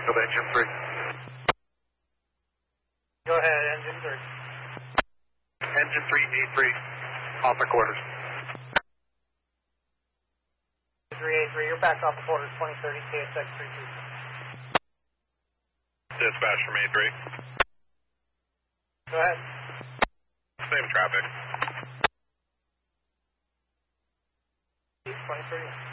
of engine 3. Go ahead, engine 3. Engine 3, A3, off the quarters. 3A3, you're back off the quarters, 2030, KSX 32. Dispatch from A3. Go ahead. Same traffic. 2030.